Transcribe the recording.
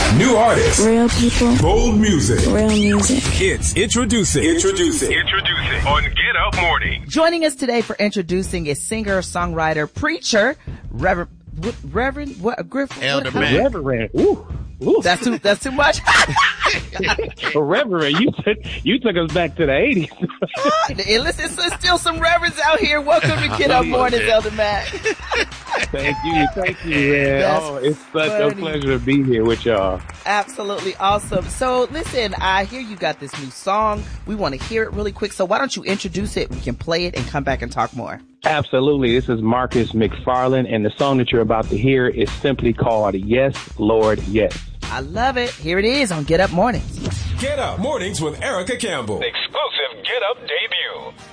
New artists. Real people. Bold music. Real music. It's Introducing on Get Up Morning. Joining us today for Introducing is singer, songwriter, preacher, Reverend Griffin? Elder Mac. Reverend. Ooh. That's too much. Reverend, you took us back to the 80s. Hey, listen, there's still some reverends out here. Welcome to Get Up Mornings, Elder Mac. Thank you. Yeah. It's such a pleasure to be here with y'all. Absolutely awesome. So listen, I hear you got this new song. We want to hear it really quick. So why don't you introduce it? We can play it and come back and talk more. Absolutely. This is Marcus McFarland, and the song that you're about to hear is simply called Yes, Lord, Yes. I love it. Here it is on Get Up Mornings. Get Up Mornings with Erica Campbell. Exclusive Get Up debut.